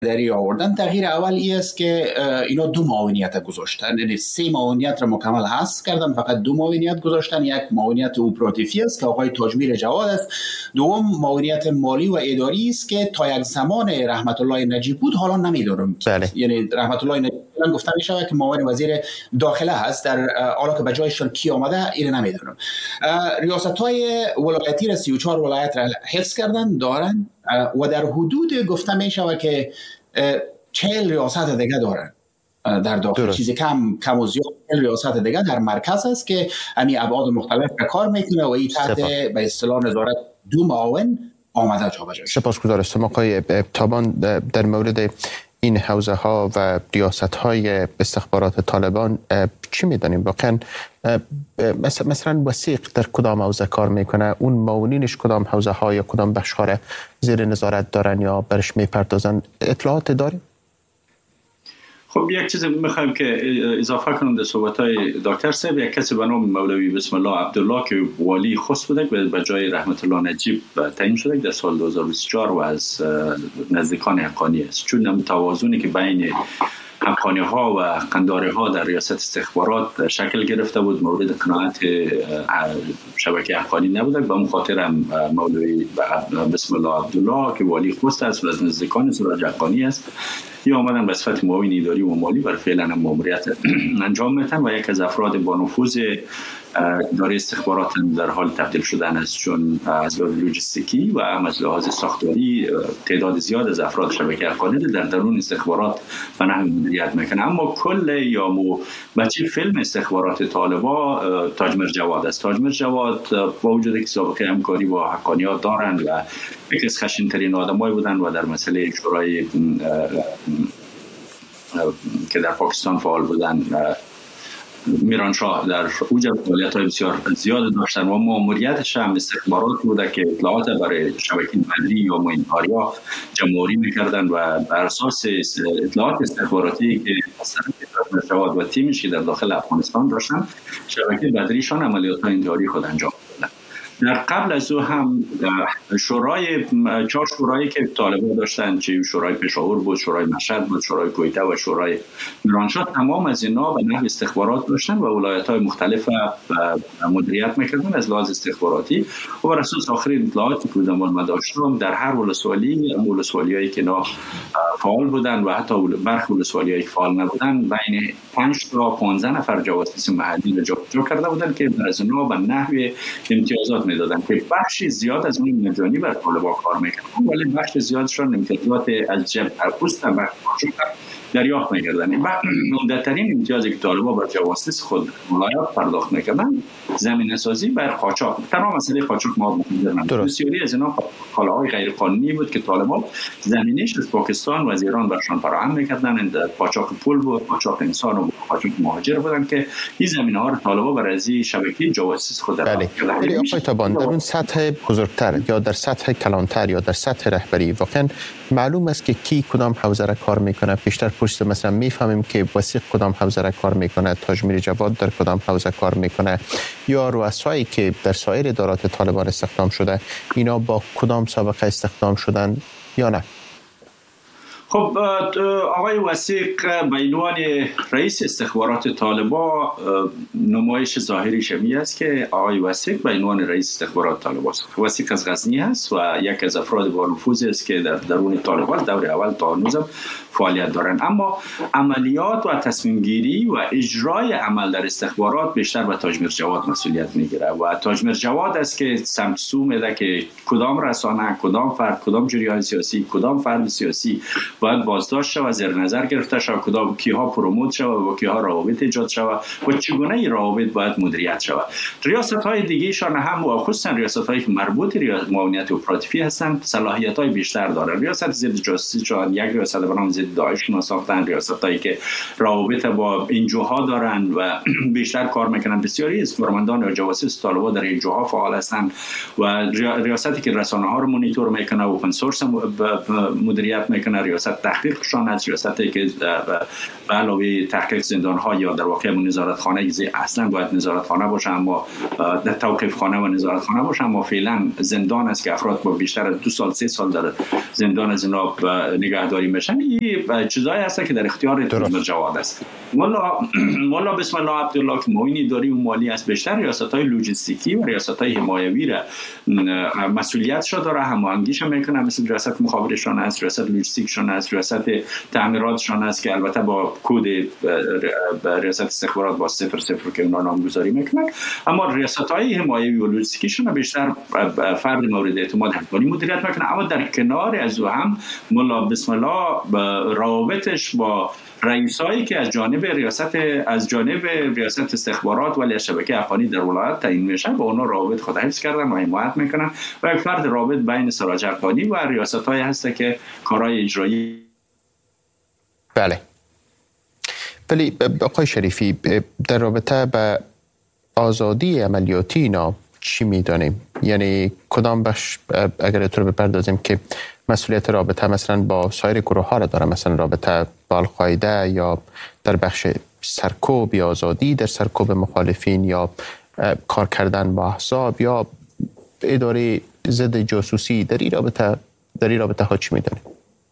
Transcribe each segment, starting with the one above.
دری آوردن. تغییر اول ای است که اینا 2 معاونیت گذاشتن، یعنی 3 معاونیت را مکمل حذف کردن، فقط 2 معاونیت گذاشتن. یک معاونیت اپراتیوی است که آقای تاجمیر جواد است، دوم معاونیت مالی و اداری است که تا یک زمان رحمت الله نجیب بود، حالا نمیدونم. یعنی رحمت الله نجیب گفتن می شود که معاون وزیر داخله هست، در حالا که به جایشان کی آمده این نمیدونم. ریاست‌های ولایتی را 34 ولایت را حفظ کردن دارن و در حدود گفته می شود که 40 ریاست دیگه دارن در داخل. چیزی کم و زیاد 40 ریاست دیگه در مرکز است که همین ابعاد مختلف به کار میکنه و این تحت به اصطلاح نظارت 2 معاون آمده جا بجا. سپاسگزار هستم آقای تابان. در مورد این حوزه ها و ریاست های استخبارات طالبان چی میدانیم؟ واقعا مثلا وثیق در کدام حوزه کار میکنه؟ اون معاونینش کدام حوزه ها یا کدام بخش ها زیر نظارت دارن یا برش میپردازن؟ اطلاعات داریم؟ خب یک چیز میخوایم که اضافه کنم در صحبت‌های دکتر صاحب. یک کسی به نام مولوی بسم الله عبدالله که والی خوست بوده به جای رحمت الله نجیب تعیین شده در سال 2024 و از نزدیکان حقانی است، چون توازنی که بین حقانی ها و قنداری ها در ریاست استخبارات شکل گرفته بود مورد قناعت شبکه حقانی نبود. به اون خاطر هم مولوی بسم الله عبدالله که والی خوست است و از نزدیکان سراج حقانی است، یا آمدن به صفت معاون اداری و مالی برای فعلا ماموریت انجام میدن و یک از افراد با نفوذ اداره استخبارات در حال تبدیل شدن است، چون از لحاظ لوجستیکی و هم از لحاظ ساختاری تعداد زیاد از افراد شبکه حقانی در درون استخبارات به نحو مدیریت میکنه. اما کل یا بچه فیلم استخبارات طالبا تاجمیر جواد است. تاجمیر جواد با وجود که سابقه همکاری با حقانیات دارند و یکی از خشن‌ترین آدمایی بودن و در مسئله شورای که در پاکستان فعال بودن، میرانشاه در اوج فعالیت‌های بسیار زیاد داشتن و ماموریتش هم استخبارات بوده که اطلاعات برای شبکه بدری یا معین‌کاریا جمع‌آوری می‌کردن و بر اساس اطلاعات استخباراتی که از جواد و تیمش که در داخل افغانستان داشتن، شبکه بدریشان عملیات‌های انتحاری خود انجام دادن. در قبل از او هم شورای 4 شورایی که طالبان داشتن، چه شورای پشاور بود، شورای مشهد بود، شورای کویته و شورای میرانشاه، تمام از اینا به نحو استخبارات داشتن و ولایت‌های مختلف مدیریت می‌کردن از لحاظ استخباراتی و بر اساس آخرین اطلاعاتی که من داشتم در هر ولسوالیایی که اینا فعال بودن و حتی برخی ولسوالیایی که فعال نبودن بین 5 تا 15 نفر جاسوس محلی رو جابجا کرده بودن که در از اینا به نحو امتیازات میدادن که بخشی زیاد از اون مجانی بر طالبان کار میکردن، ولی بخش زیادشون امتیازات از جبهه پوست و دریافت میکردن. و عمده‌ترین امتیازی که طالبان بر جواسیس خود ولایات پرداخت میکردن زمینه سازی بر قاچاق. تنها مسئله قاچاق مواد مخدر بسیاری از اینا کالاهای غیر قانونی بود که طالبان زمینش از پاکستان و از ایران برشان فراهم میکردن. قاچاق پول بود، قاچاق انسان و قاچاق مهاجر بودن که این زمینه‌ها رو طالبان بر از شبکه جواسیس خود ولی آقای تابان در اون سطح بزرگتر یا در سطح کلانتر یا در سطح رهبری واقعا معلوم است که کی کدام حوزه را کار میکنه؟ بیشتر پشت مثلا میفهمیم که وثیق کدام حوزه را کار میکنه، تاجمیر جواد در کدام حوزه کار میکنه، یا رؤسایی که در سایر ادارات طالبان استخدام شده اینا با کدام سابقه استخدام شدن یا نه؟ خب آقای وثیق به عنوان رئیس استخبارات طالبان نمایش ظاهری شمی است که آقای وثیق به عنوان رئیس استخبارات طالبان است. وثیق از غزنی است و یک از افراد با نفوذ است که در درون طالبان دور اول تا هنوز فعالیت دارند، اما عملیات و تصمیم گیری و اجرای عمل در استخبارات بیشتر به تاجمیر جواد مسئولیت میگیره و تاجمیر جواد است که سمت سو میده که کدام رسانه، کدام فرد، کدام جریان سیاسی، کدام فرد سیاسی باید بازداشت شود، زیر نظر گرفته شود، کدام کیها پروموت شود و کیها روابط ایجاد شود و چگونه این روابط باید مدیریت شود. ریاست‌های دیگه‌شان هم و خصوصا ریاست‌هایی که مربوط به معاونیت اپراتیوی هستند صلاحیت‌های بیشتر دارند. ریاست ضد جاسوسی چون یک ریاست به نام ضد داعش ساختن، ریاست‌هایی که روابط با این جوها دارند و بیشتر کار میکنن. بسیاری از کارمندان و جواسیس طالبان در این جوها فعال هستند و ریاستی که رسانه‌ها رو مانیتور میکنه و اوپن سورس مدیریت میکنه، ریاست ریاست تحقیقشان است، ریاستی که به علاوه تحقیق زندان‌ها یا در واقع نظارتخانه اصلا باید نظارتخانه باشه اما در توقیف خانه و نظارتخانه باشه، اما فعلا زندان است که افراد با بیشتر از 2 سال 3 سال در زندان جناب نگهداری میشن. این چیزایی هست که در اختیار تیم جواد است. مولا بسم الله عبدالله که معین اداری و مالی است، بیشتر ریاست‌های لوجستیکی و ریاست‌های حمایوی را مسئولیتش داره، هماهنگیش میکنه، مثل ریاست مخابراتشان است، ریاست لوجستیکشان است، ریاست تعمیراتشان است که البته با کد ریاست استخبارات با 00 که اونا نامگذاری میکنن، اما ریاست‌های حمایوی و لوجستیکیشون بیشتر فرد مورد اعتماد همکاری مدیریت میکنه. اما در کنار از او هم مولا بسم الله روابطش با رئیسایی که از جانب ریاست استخبارات ولی شبکه افغانی در ولایت تعیین میشن با اونا روابط خود حفظ کردن و حمایت میکنن و یک فرد رابط بین سراج افغانی و ریاست‌های هست که کارهای اجرایی. بله. ولی آقای شریفی در رابطه به آزادی عملیاتی اینا چی میدانیم؟ یعنی کدام بخش اگر تو رو بپردازیم که مسئولیت رابطه مثلا با سایر گروه ها را داره، مثلا رابطه با القاعده یا در بخش سرکوب یا آزادی در سرکوب مخالفین یا کار کردن با احزاب یا اداره ضد جاسوسی، در این رابطه ها چی میدانیم؟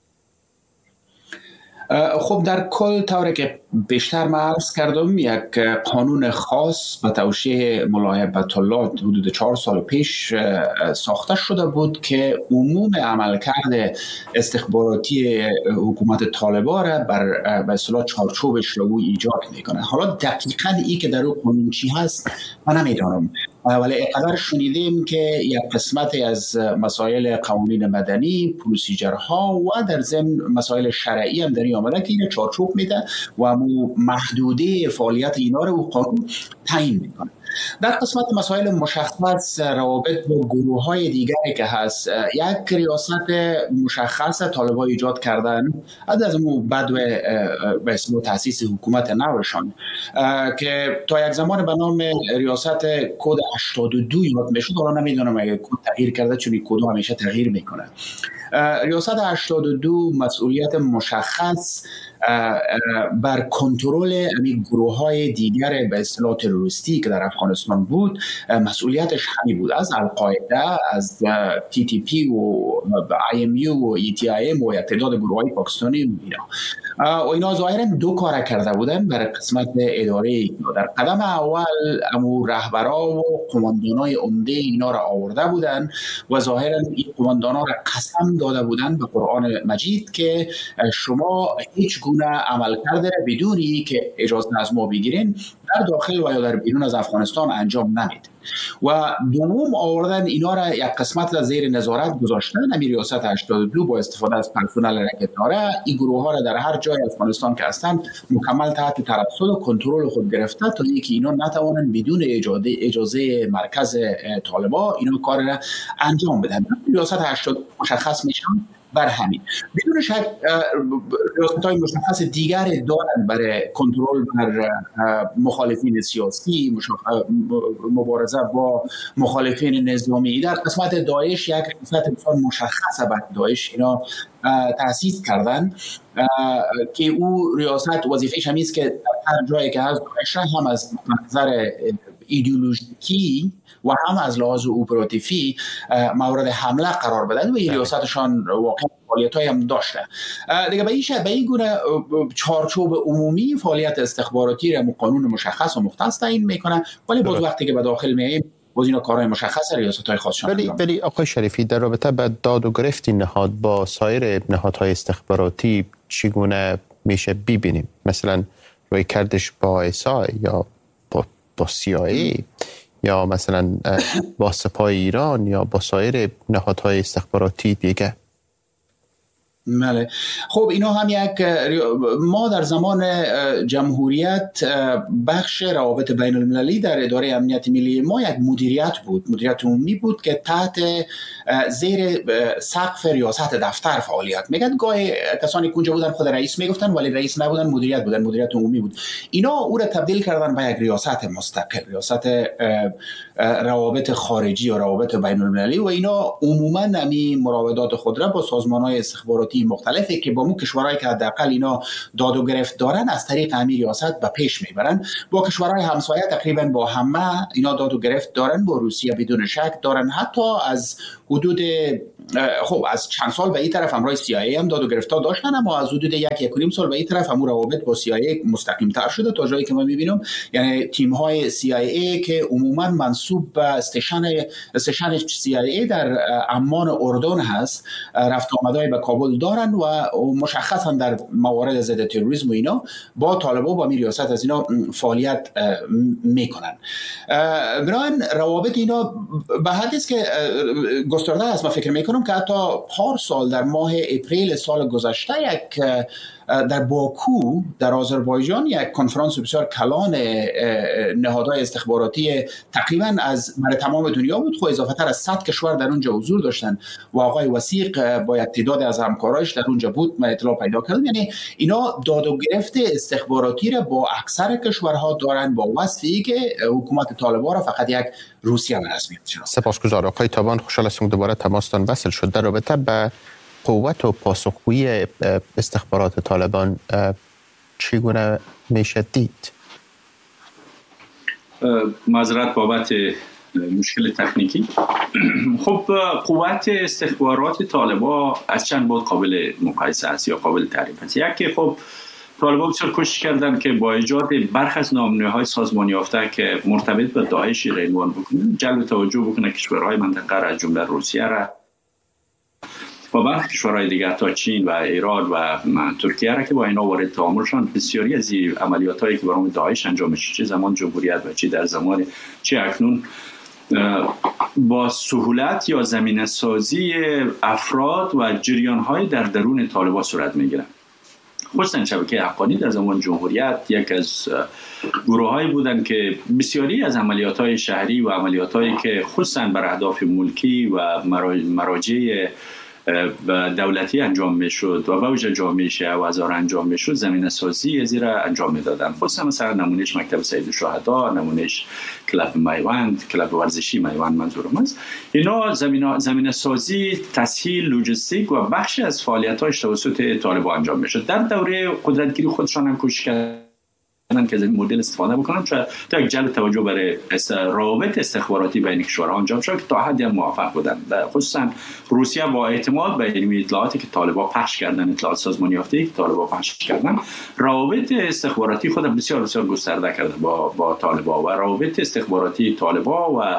خب در کل طوری که بیشتر ما عرض کردم یک قانون خاص به توشیح مولا هیبت الله حدود 4 سال پیش ساخته شده بود که عموم عملکرد استخباراتی حکومت طالبان را به اصطلاح چارچوبش رو ایجاد میکنه. حالا دقیقاً این که در اون قانون چی هست من نمیدانم، ولی اینقدر شنیدیم که یک قسمتی از مسائل قوانین مدنی، پروسیجرها و در ضمن مسائل شرعی هم در این آمده که این چارچوب میده و محدوده فعالیت اینا رو قانون تعیین میکنه. در قسمت مسائل مشخص روابط با گروه های دیگری که هست، یک ریاست مشخص طالبان ایجاد کردن از اون بعد به اسم تأسیس حکومت نوشان که تا یک زمان به نام ریاست کد 82 یاد میشد. حالا نمیدونم اگه کد تغییر کرده چون این کد همیشه تغییر میکنه. ریاست 82 مسئولیت مشخص بر کنترل گروه‌های دیگر به اصطلاح تروریستی که در افغانستان بود مسئولیتش همین بود، از القاعده، از TTP و IMU و ETIM و تعداد گروه‌های پاکستانی و اینا ظاهراً 2 کار کرده بودن برای قسمت اداره. در قدم اول امو رهبرا و قماندانای عمده اینا را آورده بودن و ظاهراً این قماندانا را قسم داده بودن به قرآن مجید که شما هیچ گونه عمل کرده بدونی که اجازه از ما بگیرین در داخل و یا در بیرون از افغانستان انجام نمید. و دوم آوردن اینا را یک قسمت را زیر نظارت گذاشتن. همین ریاست 82 با استفاده از پرسنل را که داره این گروه ها را در هر جای افغانستان که هستند مکمل تحت ترصد و کنترل خود گرفته تا اینکه اینا نتوانند بدون اجازه مرکز طالبان اینا کار را انجام بدن. ریاست 82 مشخص میشن بر همین، بدون شک ریاست‌های مشخص دیگر دارند برای کنترل بر مخالفین سیاسی، مبارزه با مخالفین نظامی. در قسمت داعش یک قسمت مشخص بر داعش اینا تأسیس کردن که او ریاست وظیفه‌ش همین است که هر جایی که هست داعش هم از منظر ایدئولوژیکی و هم از لحاظ اپراتیوی مورد حمله قرار بدن و این ریاستشان واقعا فعالیت‌های هم داشته. دیگه به این گونه چارچوب عمومی فعالیت استخباراتی را قانون مشخص و مختص تعیین میکنه، ولی باز وقتی که به داخل میایم باز اینا کارهای مشخص ریاست‌های خاصشان. ولی آقای شریفی در رابطه با داد و گرفت این نهاد با سایر نهادهای استخباراتی چگونه میشه ببینیم؟ مثلا روی کردش با ایسا یا با CIA یا مثلا با سپاه ایران یا با سایر نهادهای استخباراتی دیگه؟ بله، خب اینا هم ما در زمان جمهوریت بخش روابط بین المللی در اداره امنیت ملی ما یک مدیریت عمومی بود که تحت زیر سقف ریاست دفتر فعالیت میکرد. گاهی کسانی که اونجا بودن خود رئیس میگفتن ولی رئیس نبودن، مدیریت عمومی بود. اینا او را تبدیل کردن به یک ریاست مستقل، ریاست روابط خارجی و روابط بین المللی و اینا عموما همین مراودات خود را با سازمان‌های استخباراتی استخباراتی مختلفی که با مو کشورهایی که حداقل اینا داد و گرفت دارن از طریق امیر ریاست به پیش میبرن. با کشورهای همسایه تقریبا با همه اینا داد و گرفت دارن، با روسیه بدون شک دارن. حتی از حدود از چند سال به این طرف همراه CIA هم داد و گرفت‌ها داشتن، اما از حدود یک و نیم سال به این طرف هم روابط با CIA مستقیم‌تر شده تا جایی که ما می‌بینیم. یعنی تیم‌های CIA که عموماً منسوب به استشن CIA در عمان اردن هست، رفت آمدهای به کابل دارن و مشخصاً در موارد ضد تروریسم و اینا با طالبان و امیر ریاست از اینا فعالیت میکنن. بنابراین روابط اینا به حدی است که گسترده است. من فکر میکنم که حتی پارسال در ماه اپریل سال گذشته یک در باکو در آذربایجان یک کنفرانس بسیار کلان نهادهای استخباراتی تقریبا از تمام دنیا بود، خو اضافه تر از 100 کشور در اونجا حضور داشتن و آقای وثیق با یک تعداد از همکاراش در اونجا بود. من اطلاع پیدا کردم. یعنی اینا داد و گرفت استخباراتی را با اکثر کشورها دارن با وصفی که حکومت طالبان را فقط یک روسیه رسمیت شناسه. سپاسگزارم آقای تابان، خوشحال هستم دوباره تماستان وصل شد. در رابطه با قوت و پاسخگویی استخبارات طالبان چگونه میشه دید؟ معذرت بابت مشکل تکنیکی. خب قوت استخبارات طالبان از چند بود قابل مقایسه است یا قابل تعریف است. یکی خب طالبان بسیار کوشش کردن که با ایجاد برخی از نامنه‌های سازمان یافته که مرتبط به داعش را عنوان بکنن، جلب توجه بکنه کشورهای منطقه را از جمله روسیه را و برخی کشورهای دیگر تا چین و ایران و ترکیه را که با اینا وارد تعامل شدن. بسیاری از این عملیاتایی که برای داعش انجام میشه، چه زمان جمهوریت و چه در زمان چه اکنون، با سهولت یا زمینه سازی افراد و جریان‌های در درون طالبان صورت میگیرن. خصوصا شبکه حقانی در زمان جمهوریت یک از گروه‌هایی بودند که بسیاری از عملیات‌های شهری و عملیات‌هایی که خصوصا بر اهداف ملکی و مراجع دولتی انجام میشد و با وجه جامعه شیعه و هزار انجام میشد، زمینه سازی زیرا انجام میدادن. خصوصا مثلا نمونهش مکتب سید الشهدا، نمونهش کلاب میوند، کلاب ورزشی میوند منظورم است. اینا زمینه سازی، تسهیل، لوجستیک و بخشی از فعالیت‌هاش توسط طالبان انجام میشد. در دوره قدرتگیری خودشان هم کوشش کردند که از این مدل استفاده بکنن تا یک جلب توجه برای روابط استخباراتی بین کشورها انجام شد که تا حدی هم موفق بودن. خصوصا روسیه با اعتماد به این اطلاعاتی که طالبان پخش کردن، اطلاعات سازمان یافته که طالبان پخش کردن، روابط استخباراتی خود بسیار بسیار گسترده کرده با طالبان و روابط استخباراتی طالبان و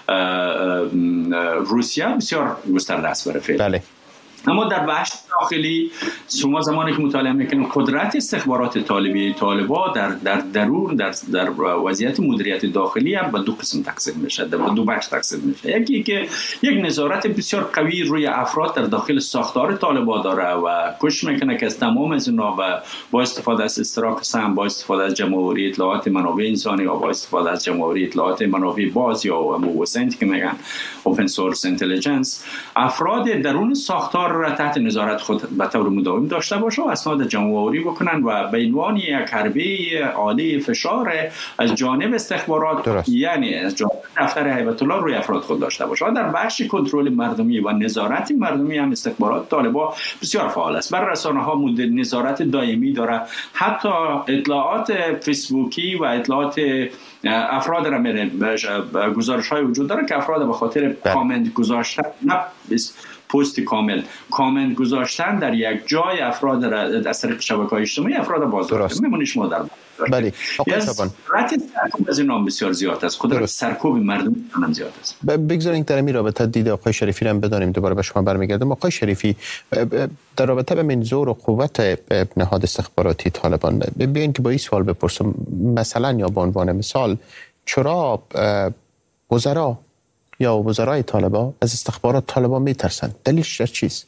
روسیه بسیار گسترده است برای فعل. بله. اما در بخش داخلی شما زمانی که مطالعه میکنید قدرت استخبارات طالبان در درون در وضعیت مدیریت داخلی هم به دو قسم تقسیم میشه، به دو بخش تقسیم میشه. یکی که یک نظارت بسیار قوی روی افراد در داخل ساختار طالبان داره و کوشش میکنه که از تمام از اونها و با استفاده از استراق سم، با استفاده از جمع‌آوری اطلاعات منابع انسانی و با استفاده از جمع‌آوری اطلاعات منابع باز یا OSINT که میگن اوپن سورس اینتلیجنس، افراد درون ساختار را تحت نظارت خود به طور مداوم داشته باشه و اسناد جمع‌آوری بکنن و به عنوان یک حربه عالی فشار از جانب استخبارات یعنی از جانب دفتر هیبت الله روی افراد خود داشته باشه. و در بخش کنترل مردمی و نظارت مردمی هم استخبارات طالبان بسیار فعال است. بر رسانه‌ها نظارت دائمی داره، حتی اطلاعات فیسبوکی و اطلاعات افراد را میره گزارش‌های وجود داره که افراد به خاطر کامنت گذاشتن پست کامنت گذاشتن در یک جای افراد را از طریق شبکه‌های اجتماعی افراد بازداشت میمونه. شما در بله آقای تابان سرکوب از این بسیار زیاد است، خود سرکوب مردم هم زیاد است. بگذارید در این رابطه دید آقای شریفی هم بدانیم، دوباره به شما برمیگردم. آقای شریفی، در رابطه به منظور و قوت نهاد استخباراتی طالبان بیاین که با این سوال بپرسم، مثلا یا به عنوان مثال چرا وزرا یا وزرای طالبان از استخبارات طالبان میترسند؟ دلیلش چیست؟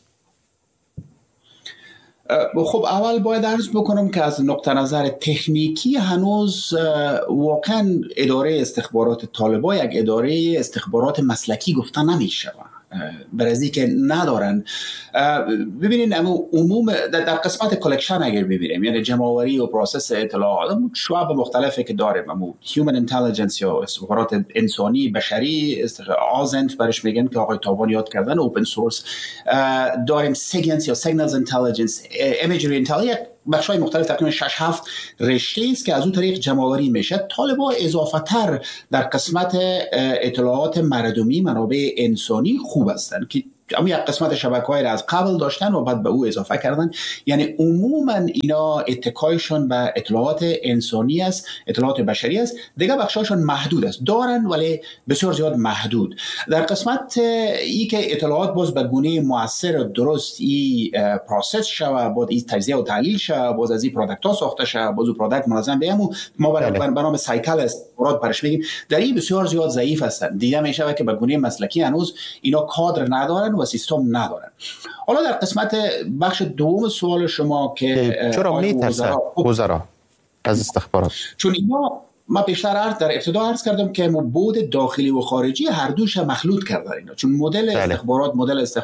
خب اول باید عرض بکنم که از نقطه نظر تکنیکی هنوز واقعا اداره استخبارات طالبان یک اداره استخبارات مسلکی گفته نمیشه. برازی که ندارن. ببینین عموم در قسمت کلکشن اگر ببینیم، یعنی جمع‌آوری و پروسس اطلاعات شعب مختلفی که داریم، هیومن اینتلیجنس یا استخبارات انسانی بشری، آزنت برش میگن که آقای تابان یاد کردن، اوپن سورس داریم، سیگنس یا سیگنالز اینتلیجنس، ایمیجری اینتلیجنس، بخش‌های مختلف تقریبا 6-7 رشته است که از اون طریق جمع‌آوری میشه. طالبان اضافه تر در قسمت اطلاعات مردمی، منابع انسانی خوب هستند که اما یک قسمت شبکه‌ای را از قبل داشتن و بعد به او اضافه کردن. یعنی عموما اینا اتکایشون به اطلاعات انسانی است، اطلاعات بشری است. دیگه بخشاشون محدود است، دارن ولی بسیار زیاد محدود. در قسمت ای که اطلاعات باز به گونه مؤثر و درست پروسس شوه، باز این تجزیه و تحلیل شوه، باز از این پروداکت ها ساخته شوه، باز پروداکت منظم بهمون ما به نام سایکل استخبارات برش میگیم، در این بسیار زیاد ضعیف هستند. دیده میشه که به گونه مسلکی هنوز اینا کادر ندارن و سیستم ندارن. حالا در قسمت بخش دوم سوال شما که چرا میترسه وزرا از استخبارات؟ چون اینا ما پیشتر در ابتدا عرض کردم که بود داخلی و خارجی هر دوش مخلوط کردن اینا، چون مدل استخبارات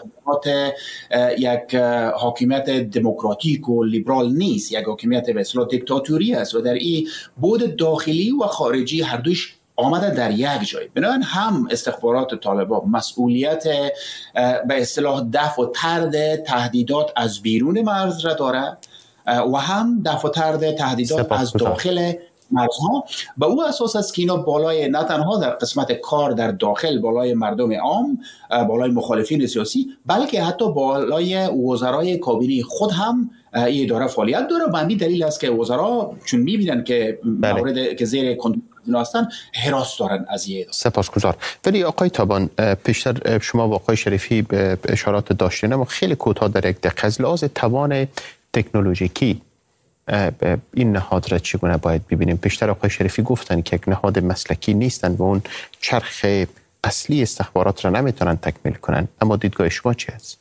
یک حاکمیت دموکراتیک و لیبرال نیست، یک حاکمیت به اصطلاح دیکتاتوری است و در این بود داخلی و خارجی هر دوش آمده در یک جای. بنابراین هم استخبارات طالبان مسئولیت به اصطلاح دفع و طرد تهدیدات از بیرون مرز را داره و هم دفع و طرد تهدیدات از داخل مرزها. به او اساس است که اینا بالای، نه تنها در قسمت کار در داخل بالای مردم عام، بالای مخالفین سیاسی، بلکه حتی بالای وزرای کابینه خود هم این اداره فعالیت داره. به همین دلیل است که وزرا چون میبینن که مورد که زیر کنترل هستن هراس دارن از این اداره. سپاسگزار. ولی آقای تابان، پیشتر شما و آقای شریفی به اشارات داشتین، اما خیلی کوتاه در یک دقیقه از لحاظ توان تکنولوژیکی این نهاد را چگونه باید ببینیم؟ پیشتر آقای شریفی گفتن که یک نهاد مسلکی نیستن و اون چرخ اصلی استخبارات را نمیتونن تکمیل کنن، اما دیدگاه شما چی است؟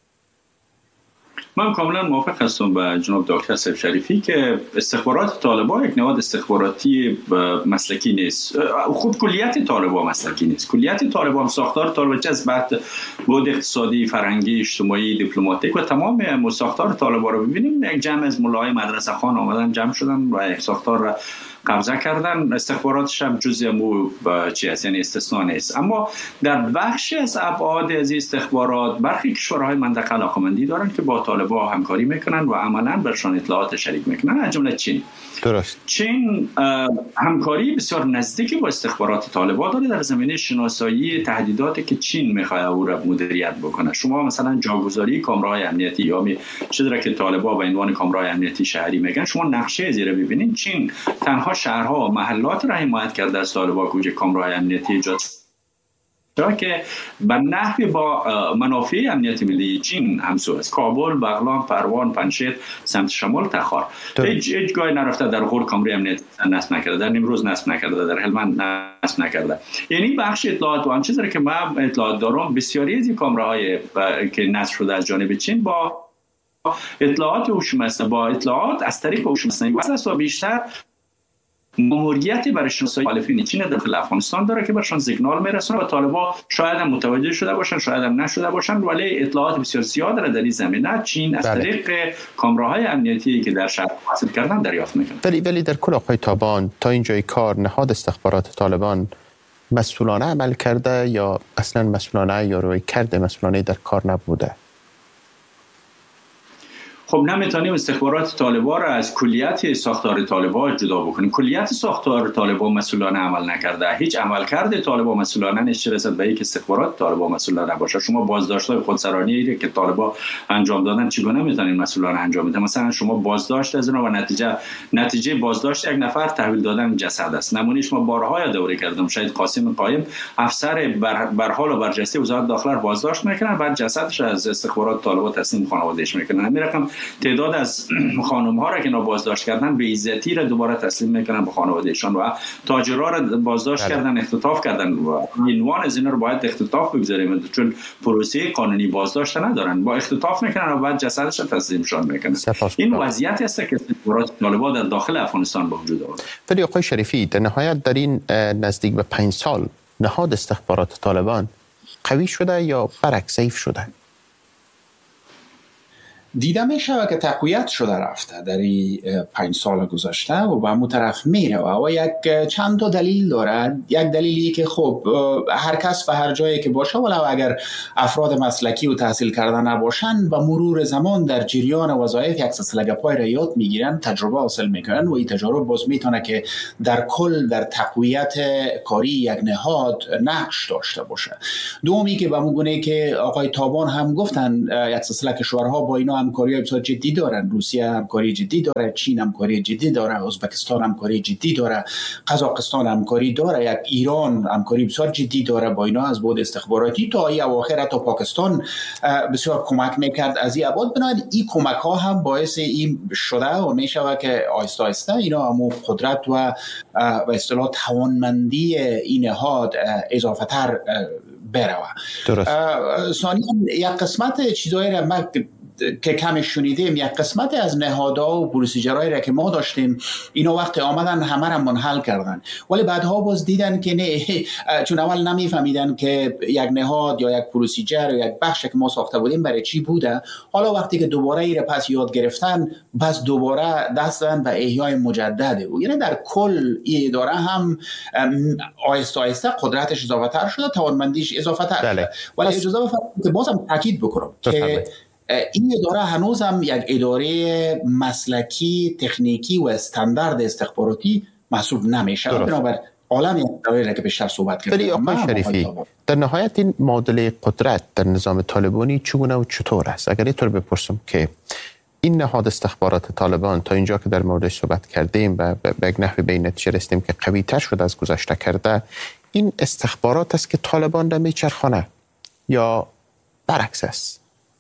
من کاملا موافق هستم با جناب دکتر سیف شریفی که استخبارات طالبان یک نهاد استخباراتی مسلکی نیست. خود کلیت طالبان مسلکی نیست. کلیت طالبان، ساختار طالبان چه از بعد بود اقتصادی، فرهنگی، اجتماعی، دیپلماتیک و تمام ساختار طالبان رو ببینیم، یک جمع از مولای مدرسه خان آمدن جمع شدن و یک ساختار را قبضه کردن. استخباراتش هم جزء مو چی است، یعنی استثناء نیست. اما در بخشی از ابعاد از استخبارات برخی کشورهای منطقه علاقه‌مندی دارن که با طالبان همکاری میکنن و عملاً برشان اطلاعات شریک میکنن، از جمله چین. درست. چین همکاری بسیار نزدیکی با استخبارات طالبان داره در زمینه شناسایی تهدیداتی که چین میخواد او را مدیریت بکنه. شما مثلا جاگذاری کامراهای امنیتی یا چیزی که طالبان به عنوان کامراهای امنیتی شهری میگن، شما نقشه زیر ببینید، چین تنها شهرها و محلات را حمایت کرده از طالبان که کامراهای امنیتی ایجاد که به نحوی با منافع امنیت ملی چین همسو است. کابل، بغلان، پروان، پنجشیر، سمت شمال، تخار. هیچ گاهی نرفته در غور کامرای امنیتی نصب نکرده، در نیمروز نصب نکرده، در هلمند نصب نکرده. یعنی بخش اطلاعات و آن چیزی که من اطلاعات دارم، بسیاری از این کامراهای که نصب شده از جانب چین با اطلاعات هوش مصنوعی، با اطلاعات از طریق هوش مصنوعی و بیشتر ماموریتی برای شناسایی مخالفین چین داخل افغانستان داره که برشان سیگنال میرسونه و طالبان شاید هم متوجه شده باشن، شاید هم نشده باشن، ولی اطلاعات بسیار زیاد در این زمینه چین از طریق کامراهای امنیتی که در شهر حاصل کردن دریافت میکنه. ولی در کل آقای تابان، تا اینجای کار نهاد استخبارات طالبان مسئولانه عمل کرده یا اصلا مسئولانه یا روی کرده مسئولانه در کار نبوده؟ خب نمیتونیم استخبارات طالبان را از کلیت ساختار طالبان جدا بکنیم. کلیت ساختار طالبان مسئولانه عمل نکرده. هیچ عملکرد طالبان مسئولانه نیست رسد به اینکه استخبارات طالبان مسئولانه باشه. شما بازداشت‌های خودسرانی که طالبان انجام دادن چگونه میتونین مسئولانه انجام بدن؟ مثلا شما بازداشت از اونها و نتیجه بازداشت یک نفر تحویل دادن جسد است. نمونهش ما بارها دوره کردم. شاید قاسم قایم افسر بر حال و برجسته وزارت داخله بازداشت میکنن، بعد جسدش از استخبارات طالبان تسلیم خانواده‌اش میکنن. همین رقم تعداد از خانم ها را که بازداشت کردن به عزتی را دوباره تسلیم میکنن به خانوادهشان و تاجرها را بازداشت کردن، اختطاف کردن و عنوان از اینا رو باید اختطاف بگذاریم چون پروسه قانونی بازداشت ندارن، با اختطاف میکنن و بعد جسدش را تسلیمشان میکنن. این وضعیتی است که استخبارات طالبان در داخل افغانستان به وجود آورد. ولی آقای شریفی، در نهایت در این نزدیک به 5 سال نهاد استخبارات طالبان قوی شده یا برعکس ضعیف شده؟ دیده می شود که تقویت شده رفته در این 5 سال گذشته و به همون طرف میره و یک چند تا دلیل داره. یک دلیلی که خب هر کس به هر جایی که باشه ولو اگر افراد مسلکی و تحصیل کرده نباشن و مرور زمان در جریان وظایف یک سلسله گپای را یاد میگیرن، تجربه حاصل میکنن و این تجربه باز میتونه که در کل در تقویت کاری یک نهاد نقش داشته باشه. دومی که به مگونه که آقای تابان هم گفتن یک سلسله کشورها با اینا همکاری بسیار جدی دارن. روسیه همکاری جدی داره، چین همکاری جدی داره، ازبکستان همکاری جدی داره، قزاقستان همکاری داره، یک ایران همکاری بسیار جدی داره با اینا از بود استخباراتی تا ای اواخر تا پاکستان بسیار کمک میکرد از این ابعاد. بنابراین این کمک ها هم باعث این شده و میشود که آهسته آهسته اینا همو قدرت و به اصطلاح توانمندی این نهاد اضافه تر بره. درست. ثانیاً یک قسمت چیزایی را ما که کم شنیدیم، یک قسمت از نهادها و پروسیجرهایی را که ما داشتیم اینا وقت آمدن همه را منحل کردن، ولی بعدها باز دیدن که نه، چون اول نمیفهمیدن که یک نهاد یا یک پروسیجر یا یک بخش که ما ساخته بودیم برای چی بوده. حالا وقتی که دوباره این را پس یاد گرفتن، بس دوباره دست دادن به احیای مجدده. یعنی در کل این اداره هم آهسته آهسته قدرتش اضافه تر شده، توانمندیش اضافه تر شده. ولی اجازه بفرمایید که بازم تاکید بکنم که این اداره هنوز هم یک اداره مسلکی، تکنیکی و استاندارد استخباراتی محسوب نمیشه. بنابراین عالم یک اداره که بیشتر صحبت کردیم. ولی آقای شریفی، در نهایت این معادله قدرت در نظام طالبانی چگونه و چطور است؟ اگر اینطور بپرسم که این نهاد استخبارات طالبان تا اینجا که در موردش صحبت کردیم و به یک نحوی به این نتیجه رسیدیم که قوی تر شده از گذشته کرده، این استخبارات است که طالبان را میچرخانه یا برعکس است؟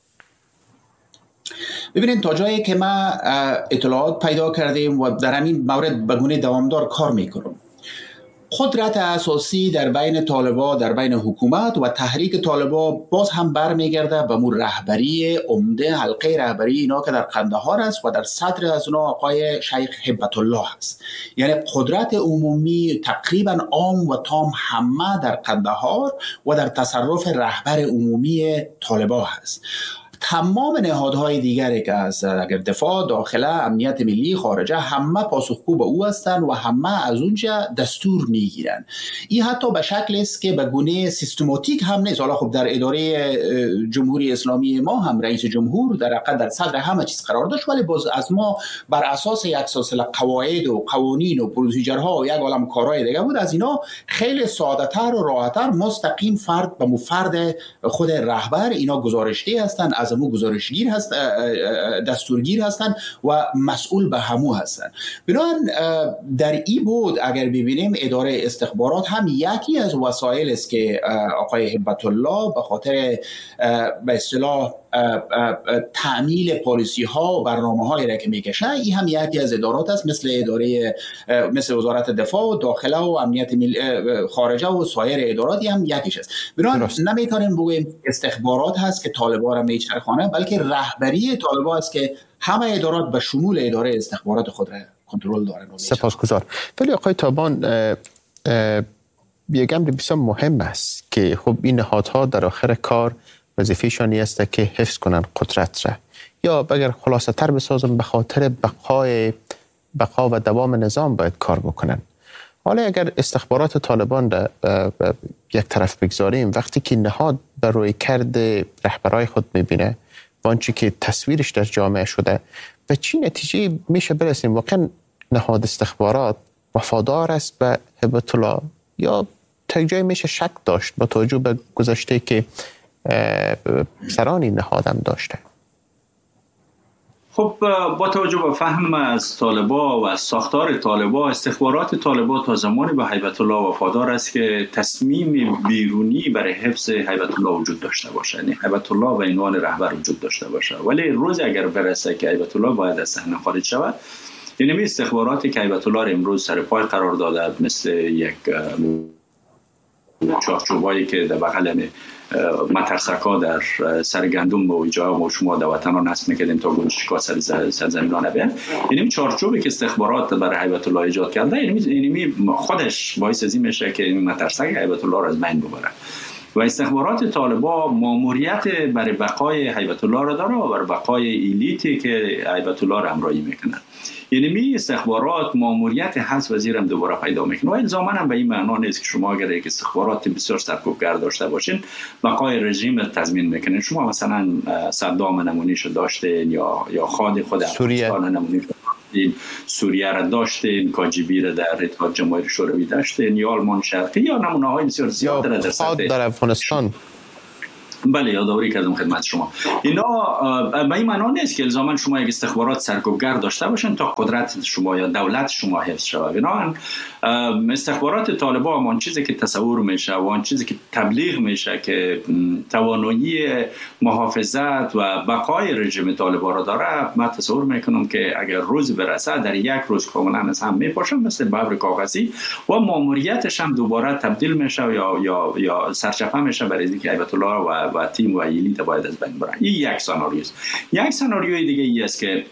ببینید تا جایی که ما اطلاعات پیدا کردیم و در همین مورد به گونه دوامدار کار میکنم، قدرت اساسی در بین طالبان، در بین حکومت و تحریک طالبان باز هم برمیگرده به مور رهبری عمده، حلقه رهبری اینا که در قندهار است و در صدر از اونا آقای شیخ هبت الله است. یعنی قدرت عمومی تقریبا عام و تام همه در قندهار و در تصرف رهبر عمومی طالبان است. تمام نهادهای دیگری که از اگر دفاع، داخله، امنیت ملی، خارجه، همه پاسخگو به او هستند و همه از اونجا دستور میگیرن. این حتی به شکل است که به گونه سیستماتیک هم نیست. حالا خب در اداره جمهوری اسلامی ما هم رئیس جمهور در صدر همه چیز قرار داشت، ولی باز از ما بر اساس یک سلسله قواعد و قوانین و پروسیجرها و یک عالم کارهای دیگه بود. از اینا خیلی ساده‌تر و راحت‌تر مستقیم فرد به فرد خود رهبر اینا گزارشده هستند، از همو گزارشگیر هست، دستورگیر هستند و مسئول به همو هستند. بنابراین در این بود اگر ببینیم اداره استخبارات هم یکی از وسایل است که آقای هبت الله به خاطر به اصطلاح تعمیل پالیسی ها و برنامه هایی را که میکشه، این هم یکی از ادارات است، مثل وزارت دفاع و داخله و امنیت ملی، خارجه و سایر اداراتی هم یکیش است. بنابراین نمیتونیم بگوییم استخبارات هست که طالبان را میچرخانه، بلکه رهبری طالبان است که همه ادارات به شمول اداره استخبارات خود را کنترل دارن. سپاسگزار. ولی آقای تابان، یک امر بسیار مهم است که خب این نهادها در آخر کار وظیفه‌شان است که حفظ کنن قدرت را، یا اگر خلاصه تر بسازم به خاطر بقا و دوام نظام باید کار بکنن. حالا اگر استخبارات طالبان را یک طرف بگذاریم، وقتی که نهاد بر روی کرده رهبرای خود میبینه و آنچه که تصویرش در جامعه شده، به چی نتیجه میشه برسیم؟ واقعا نهاد استخبارات وفادار است به هبت الله یا تا جای میشه شک داشت با توجه به گذشته که سران این نهادم داشته؟ خب با توجه به فهم از طالبان و از ساختار طالبان، استخبارات طالبان تا زمانی به هیبت الله وفادار است که تصمیم بیرونی برای حفظ هیبت الله وجود داشته باشه، یعنی هیبت الله به عنوان رهبر وجود داشته باشه. ولی روز اگر برسه که هیبت الله باید از صحنه خارج شود، یعنی استخباراتی که هیبت الله را امروز سر پای قرار داده، مثل یک چارچوبایی که در بغل مترسکا در سر گندم و جا ما شما در وطن ها نصب میکردیم تا گنجشکا سرزمین ها نبین، یعنی چارچوبی که استخبارات برای هیبت الله ایجاد کرده، یعنی خودش باعث ازی میشه که این مترسک هیبت الله را از بین ببره. و استخبارات طالبان ماموریت برای بقای هیبت الله را داره و برای بقای ایلیتی که هیبت الله را همراهی میکنن. یعنی می استخبارات ماموریت حذف وزیر هم دوباره پیدا میکنه و الزاما هم به این معنا نیست که شما اگر یک استخبارات بسیار سرکوبگر داشته باشین بقای رژیم تضمین میکنین. شما مثلا صدام نمونیش داشتین یا خود افغانستان نمونیش داشتین، سوریه را داشتین، کاجیبی را در اتحاد جماهیر شوروی داشتین، یا آلمان شرقی، یا نمونه های بسیار زیاد را در افغانستان. بله یادآوری کردم خدمت شما. اینا به این معنا نیست که الزاما شما یک استخبارات سرکوبگر داشته باشن تا قدرت شما یا دولت شما حفظ شود. بنابراین استخبارات طالبان آن چیزی که تصور میشه و آن چیزی که تبلیغ میشه که توانایی محافظت و بقای رژیم طالبان را داره، من تصور میکنم که اگر روز برسه در یک روز کاملا از هم میپاشن مثل ببر کاغذی و ماموریتش هم دوباره تبدیل میشه یا سرچپه میشه برای اینکه هیبت الله و تیم و ایلیت باید از بین برن. این یک سناریوست. یک سناریوی دیگه ای است که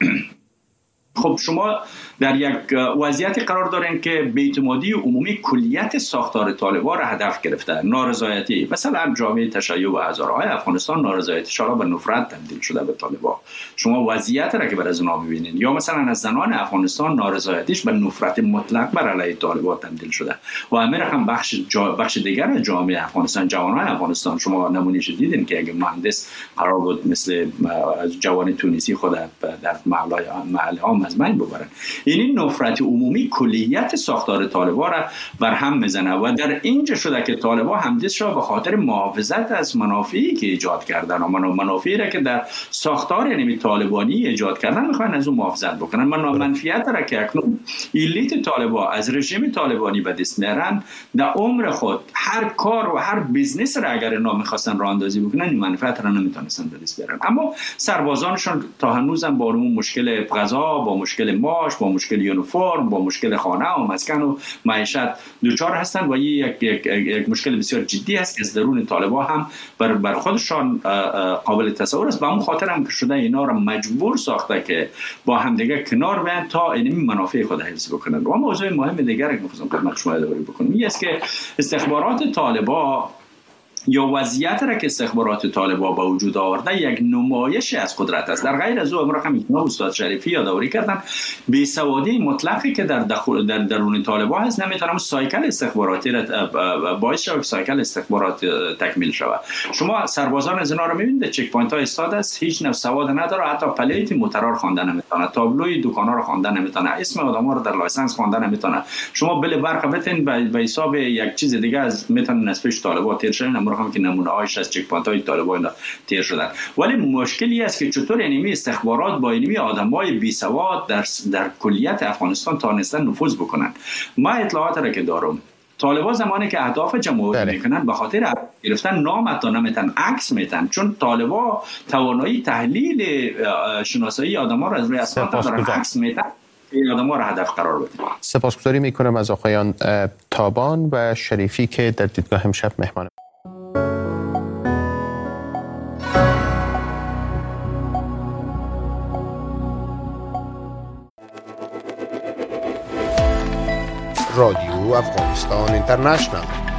خب شما در یک وضعیتی قرار دارین که بی‌اعتمادی عمومی کلیت ساختار طالبان را هدف گرفته. نارضایتی مثلا جامعه تشیع و هزارهای افغانستان نارضایتیش را به نفرت تبدیل شده به طالبان. شما وضعیت را که بر از اونها ببینید، یا مثلا از زنان افغانستان نارضایتیش به نفرت مطلق بر علیه طالبان تبدیل شده و همین هم بخش دیگر از جامعه افغانستان، جوانان افغانستان، شما نمونهش دیدین که اگه مهندس قرار بود مثل جوان تونسی خود در محله ها از بین ببرن. این نفرت عمومی کلیت ساختار طالبان را بر هم میزنه و در اینجا شده که طالبان همدست شده به خاطر محافظت از منافعی که ایجاد کردن و منافعی را که در ساختار یعنی طالبانی ایجاد کردن میخوان از اون محافظت بکنن. منفعت را که اکنون ایلیت طالبان از رژیم طالبانی به دست میارن، در عمر خود هر کار و هر بیزنس را اگر اینا میخواستن راه اندازی بکنن این منفعت را نمیتونستن به دست بیارن. اما سربازانشون تا هنوزم با اون مشکل غذا، با مشکل معاش، با مشکل یونیفرم، با مشکل خانه و مسکن و معیشت دوچار هستند و این یک مشکل بسیار جدی است که از درون طالبان هم بر خودشان قابل تصور است. به اون خاطر هم که شده اینا را مجبور ساخته که با هم دیگه کنار بیان تا این منافع خود حفظ بکنن. و موضوع مهم دیگری که می‌خواستم خدمت شما اداره بکنم این است که استخبارات طالبان یا وضعیت را که استخبارات طالبان با وجود آورده یک نمایش از قدرت است. در غیر از او امروز هم جناب استاد شریفی یادآوری کردن بیسوادی مطلقی که در درون طالبان هست نمیتونم سایکل استخباراتی را باعث شود که سایکل استخبارات تکمیل شود. شما سربازان از اینا رو میبینید چک پوینت ها ایستاده است، هیچ نوع سواد نداره، حتی پلیت موتور خواندن نمیتونه، تابلوی دکانا رو خواندن نمیتونه، اسم آدما رو در لایسنس خواندن نمیتونه. شما بل برق بتین به حساب یک چیز دیگه از میتونه نسبش طالبان تیر شدن هم که نمونه هایش از چک پوینت های طالبان تیر شدن. ولی مشکلی است که چطور اینمی استخبارات با اینمی آدمای بی سواد در کلیت افغانستان تانستن نفوذ بکنن. ما اطلاعات را که دارم طالبان زمانی که اهداف جمهوری میکنن به خاطر گرفتن نام حتی نمیتن عکس میتن، چون طالبان توانایی تحلیل شناسایی آدما را از روی اسناد دارن عکس میتن این آدم‌ها را هدف قرار بدیم. سپاسگزاری میکنم از آقایان تابان و شریفی که در دیدگاه امشب مهمان. رادیو افغانستان اینترنشنال.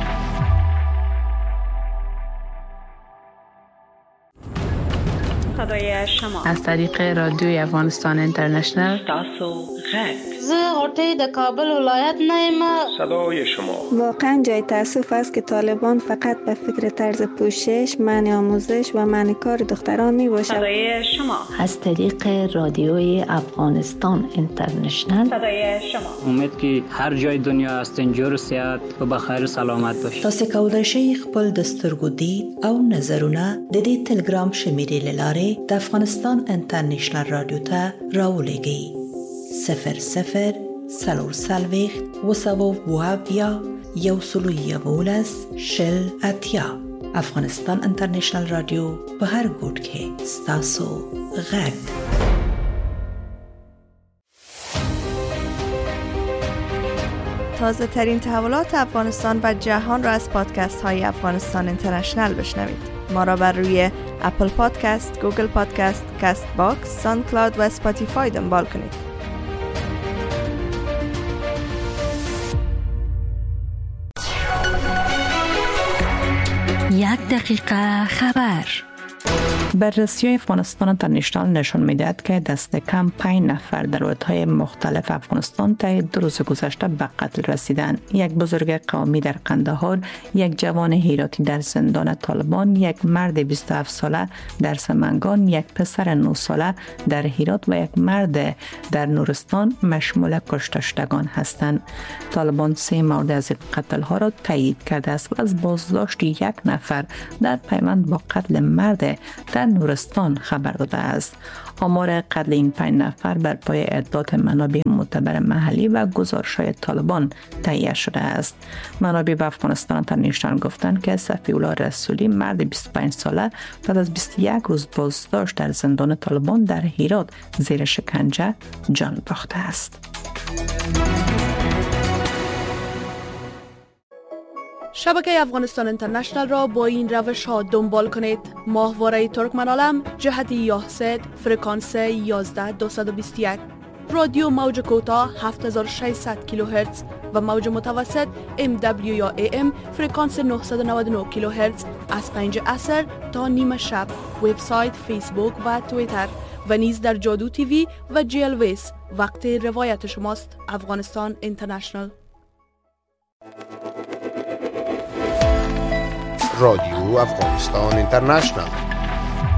صدای شما از طریق رادیوی افغانستان اینترنشنال. تاسو غږ زه غوټۍ د کابل ولایت نه یم. صدای شما. واقعا جای تأسف است که طالبان فقط به فکر طرز پوشش، منع آموزش و منع کار دختران می باشد. صدای شما از طریق رادیوی افغانستان اینترنشنال. صدای شما. امید که هر جای دنیا هستین جور صحت و بخیر سلامت باشید. تاسو کولای شئ خپل د سترګو دید او نظرونه د دې ټلګرام شمیرې لاره د افغانستان انټرنیشنل رادیو ته راولېږئ. 00 340 وسوابیا یوسلویه شل اتیا. افغانستان انټرنیشنل رادیو په هر ګوټ کې ستاسو غږ. تازه ترین تحولات افغانستان و جهان را از پادکست های افغانستان اینترنشنل بشنوید. ما را بر روی اپل پادکست، گوگل پادکست، کست باکس، ساوند کلاود و اسپاتیفای دنبال کنید. یک دقیقه خبر. بررسی افغانستان اینترنشنال نشان می‌دهد که دست کم 5 نفر در ولایت‌های مختلف افغانستان طی 2 روز گذشته به قتل رسیدند. یک بزرگ قومی در قندهار، یک جوان هراتی در زندان طالبان، یک مرد 27 ساله در سمنگان، یک پسر 9 ساله در هرات و یک مرد در نورستان مشمول کشته شدگان هستند. طالبان 3 مورد از این قتل‌ها را تایید کرده است و از بازداشت یک نفر در پیوند با قتل مرد در نورستان خبر داده است. آمار قتل این 5 نفر بر پایه اطلاعات منابع معتبر محلی و گزارش‌های طالبان تهیه شده است. منابع به افغانستان اینترنشنال گفتند که صفی‌الله رسولی مرد 25 ساله بعد از 21 روز بازداشت در زندان طالبان در هرات زیر شکنجه جان باخته است. شبکه افغانستان اینترنشنال را با این روش ها دنبال کنید: ماهواره ترکمن‌عالم جهت یاهسد فرکانس 11221، رادیو موج کوتاه 7600 کیلوهرتز و موج متوسط MW یا AM فرکانس 999 کیلوهرتز از 5 عصر تا نیم شب. وبسایت، فیسبوک و توییتر و نیز در جادو تیوی و جیل ویس. وقت روایت شماست. افغانستان اینترنشنال. رادیو افغانستان اینترنشنال